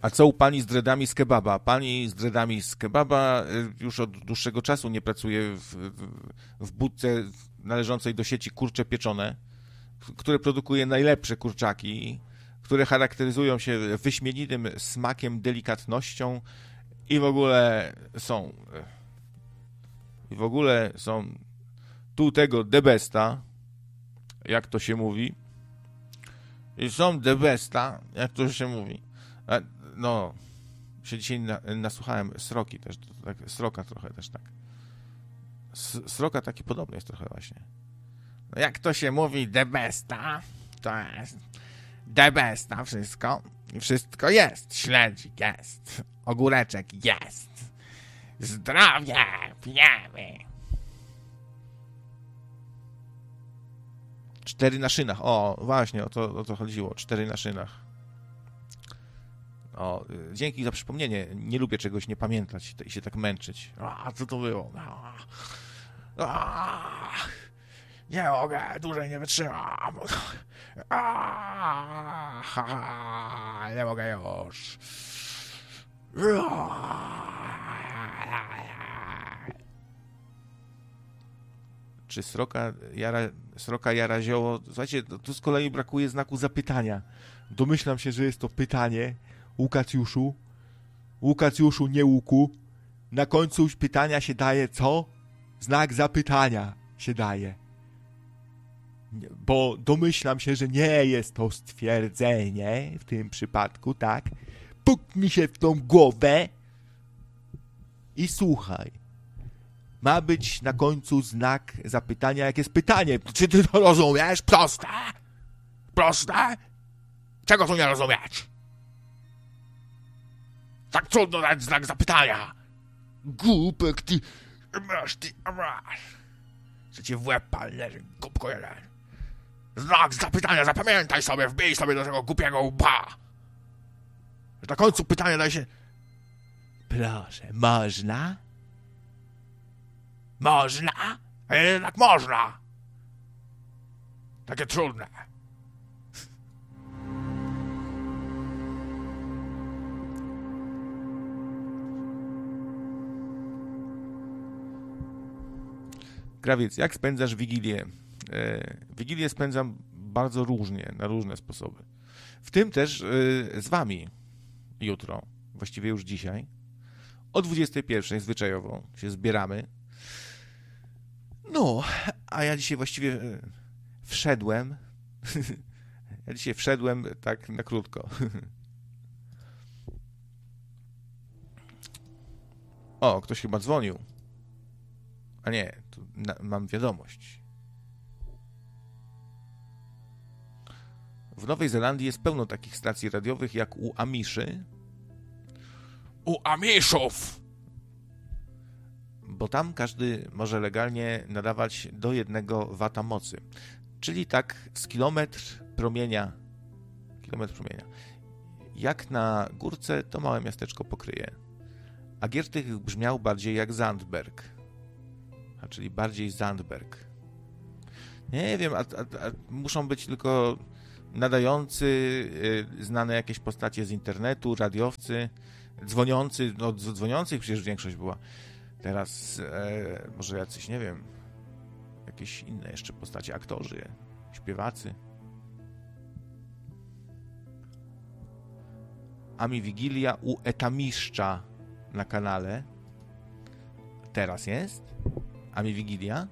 A co u pani z dreadami z kebaba? Pani z dreadami z kebaba już od dłuższego czasu nie pracuje w budce należącej do sieci Kurcze Pieczone, które produkuje najlepsze kurczaki, które charakteryzują się wyśmienitym smakiem, delikatnością i w ogóle są tu tego the besta, jak to się mówi. I są the besta, jak to się mówi. No, się dzisiaj nasłuchałem Sroki też, tak, Sroka trochę też tak. Sroka taki podobny jest trochę właśnie. No jak to się mówi the besta, to jest the besta wszystko. I wszystko jest. Śledzik jest. Ogóreczek jest. Zdrowie pijemy. 4 na szynach. O, właśnie, o to chodziło. 4 na szynach. O, dzięki za przypomnienie. Nie lubię czegoś nie pamiętać i się tak męczyć. A, co to było? Nie mogę, dłużej nie wytrzymam. Nie mogę już. Czy sroka jara zioło? Słuchajcie, tu z kolei brakuje znaku zapytania. Domyślam się, że jest to pytanie. Łukacjuszu, nie łuku. Na końcu pytania się daje co? Znak zapytania się daje. Bo domyślam się, że nie jest to stwierdzenie w tym przypadku, tak? Puknij się w tą głowę i słuchaj. Ma być na końcu znak zapytania, jak jest pytanie. Czy ty to rozumiesz? Proste? Proste? Czego tu nie rozumieć? Tak trudno dać znak zapytania. Głupek, ty masz. Że cię w łeb palnę, głupko jeden. Znak zapytania, zapamiętaj sobie, wbij sobie do tego głupiego łba. Że na końcu pytania daje się... Proszę, można? Można? A jednak można. Takie trudne. Krawiec, jak spędzasz Wigilię? Wigilię spędzam bardzo różnie, na różne sposoby. W tym też z wami jutro, właściwie już dzisiaj, o 21:00 zwyczajowo się zbieramy. No, a ja dzisiaj właściwie wszedłem. Ja dzisiaj wszedłem tak na krótko. O, ktoś chyba dzwonił. A nie, tu mam wiadomość. W Nowej Zelandii jest pełno takich stacji radiowych jak u Amiszy. U Amiszów! Bo tam każdy może legalnie nadawać do 1 wata mocy. Czyli tak z kilometr promienia. Jak na górce, to małe miasteczko pokryje. A Giertych brzmiał bardziej jak Zandberg. Czyli bardziej Zandberg. Nie wiem, a muszą być tylko nadający, znane jakieś postacie z internetu, radiowcy, dzwoniący, no dzwoniących przecież większość była. Teraz może jacyś, nie wiem, jakieś inne jeszcze postacie, aktorzy, śpiewacy. Ami Wigilia u Etamiszcza na kanale. Teraz jest. Ami Wigilia.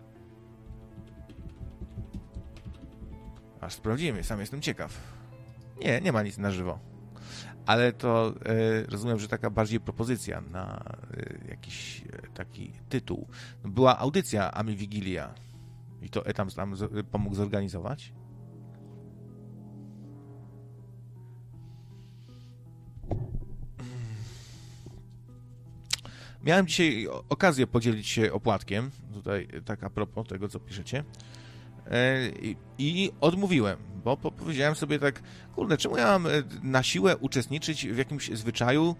Aż sprawdzimy, sam jestem ciekaw. Nie ma nic na żywo. Ale to rozumiem, że taka bardziej propozycja na jakiś taki tytuł. Była audycja Ami Wigilia i to Etam tam pomógł zorganizować. Miałem dzisiaj okazję podzielić się opłatkiem, tutaj tak a propos tego, co piszecie, i odmówiłem, bo powiedziałem sobie tak, kurde, czemu ja mam na siłę uczestniczyć w jakimś zwyczaju,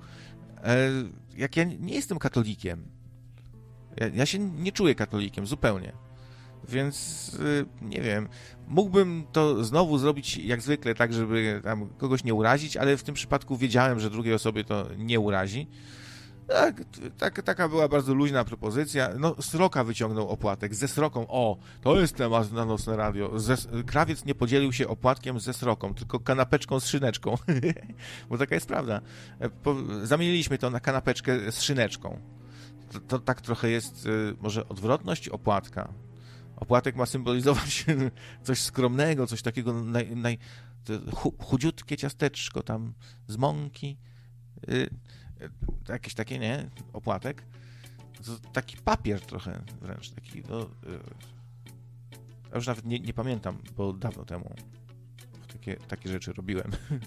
jak ja nie jestem katolikiem. Ja się nie czuję katolikiem, zupełnie. Więc nie wiem, mógłbym to znowu zrobić jak zwykle, tak żeby tam kogoś nie urazić, ale w tym przypadku wiedziałem, że drugiej osobie to nie urazi. Taka była bardzo luźna propozycja. No, Sroka wyciągnął opłatek, ze Sroką. O, to jest temat na Nocne Radio. Krawiec nie podzielił się opłatkiem ze Sroką, tylko kanapeczką z szyneczką. Bo taka jest prawda. Zamieniliśmy to na kanapeczkę z szyneczką. To tak trochę jest może odwrotność opłatka. Opłatek ma symbolizować coś skromnego, coś takiego chudziutkie ciasteczko tam z mąki. Jakieś takie, nie? Opłatek. To taki papier trochę wręcz. Taki, no, ja już nawet nie pamiętam, bo dawno temu takie rzeczy robiłem.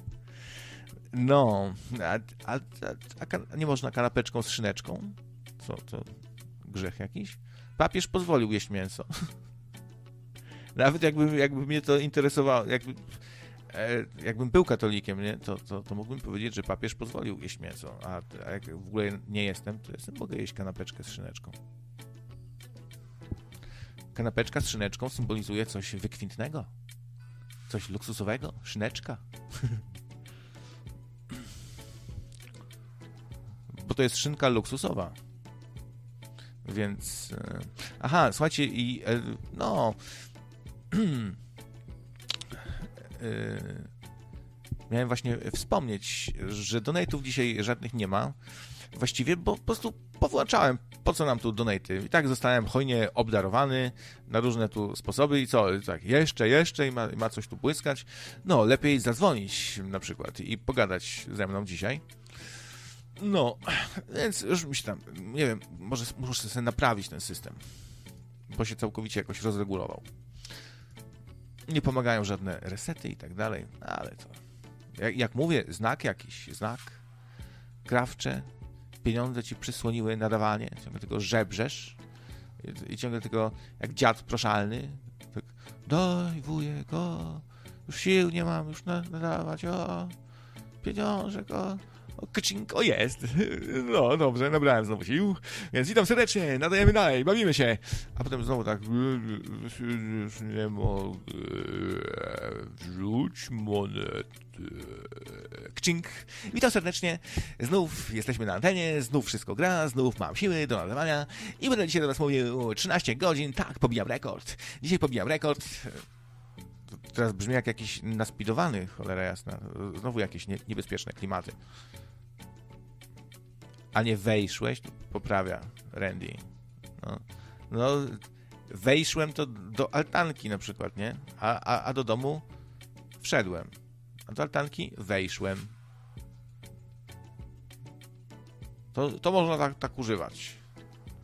No, a nie można kanapeczką z szyneczką? Co grzech jakiś? Papież pozwolił jeść mięso. Nawet jakby mnie to interesowało, jakbym był katolikiem, nie? To mógłbym powiedzieć, że papież pozwolił jeść mięso, a jak w ogóle nie jestem, to mogę jeść kanapeczkę z szyneczką. Kanapeczka z szyneczką symbolizuje coś wykwintnego, coś luksusowego, szyneczka. Bo to jest szynka luksusowa. Więc... Aha, słuchajcie, i no... Miałem właśnie wspomnieć, że donate'ów dzisiaj żadnych nie ma. Właściwie, bo po prostu powłączałem, po co nam tu donate'y. I tak zostałem hojnie obdarowany na różne tu sposoby i co, tak jeszcze i ma coś tu błyskać. No, lepiej zadzwonić na przykład i pogadać ze mną dzisiaj. No, więc już mi się tam, nie wiem, może muszę sobie naprawić ten system, bo się całkowicie jakoś rozregulował. Nie pomagają żadne resety i tak dalej, ale to, jak mówię, znak, krawcze, pieniądze ci przysłoniły nadawanie, ciągle tego żebrzesz i ciągle tego, jak dziad proszalny, tak, daj wujek, już sił nie mam, już nadawać, pieniążek, kcink, jest. No, dobrze, nabrałem znowu sił. Więc witam serdecznie, nadajemy dalej, bawimy się. A potem znowu tak, już nie mogę, wrzuć monet. Kcink. Witam serdecznie, znów jesteśmy na antenie, znów wszystko gra, znów mam siły do nadawania i będę dzisiaj do was mówił 13 godzin, tak, pobijam rekord. Dzisiaj pobijam rekord. Teraz brzmi jak jakiś naspidowany, cholera jasna. Znowu jakieś niebezpieczne klimaty. A nie wejszłeś? Poprawia Randy. No, wejszłem to do altanki na przykład, nie? A do domu wszedłem. A do altanki wejszłem. To można tak używać.